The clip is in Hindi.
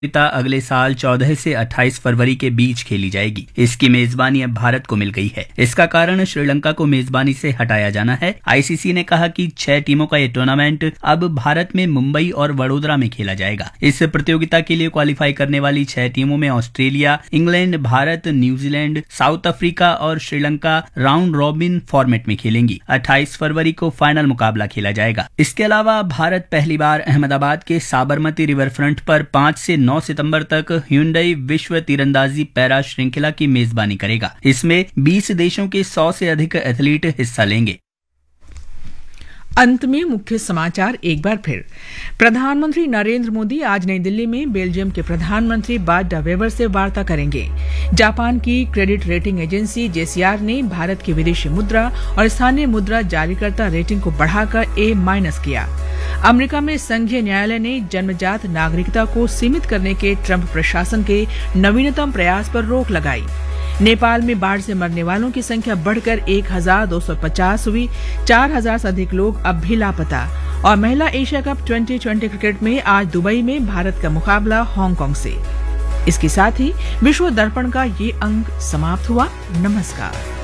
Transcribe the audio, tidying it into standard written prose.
अगले साल 14 से 28 फरवरी के बीच खेली जाएगी। इसकी मेजबानी अब भारत को मिल गई है। इसका कारण श्रीलंका को मेजबानी से हटाया जाना है। आईसीसी ने कहा कि 6 टीमों का ये टूर्नामेंट अब भारत में मुंबई और वडोदरा में खेला जाएगा। इस प्रतियोगिता के लिए क्वालिफाई करने वाली 6 टीमों में Australia, England, Bharat, New Zealand, south Africa और श्रीलंका राउंड रॉबिन फॉर्मेट में खेलेंगी। 28 फरवरी को फाइनल मुकाबला खेला जाएगा। इसके अलावा भारत पहली बार अहमदाबाद के साबरमती रिवर फ्रंट पर 5 से 9 सितंबर तक ह्युंडई विश्व तीरंदाजी पैरा श्रृंखला की मेजबानी करेगा। इसमें 20 देशों के 100 से अधिक एथलीट हिस्सा लेंगे। अंत में मुख्य समाचार एक बार फिर। प्रधानमंत्री नरेंद्र मोदी आज नई दिल्ली में बेल्जियम के प्रधानमंत्री बार्ट डे वेवर से वार्ता करेंगे। जापान की क्रेडिट रेटिंग एजेंसी JCR ने भारत की विदेशी मुद्रा और स्थानीय मुद्रा जारीकर्ता रेटिंग को बढ़ाकर A- किया। अमेरिका में संघीय न्यायालय ने जन्मजात नागरिकता को सीमित करने के ट्रंप प्रशासन के नवीनतम प्रयास पर रोक लगाई। नेपाल में बाढ़ से मरने वालों की संख्या बढ़कर 1250 हुई। 4000 से अधिक लोग अब भी लापता। और महिला एशिया कप 2020 क्रिकेट में आज दुबई में भारत का मुकाबला हांगकांग से। इसके साथ ही विश्व दर्पण का ये अंक समाप्त हुआ। नमस्कार।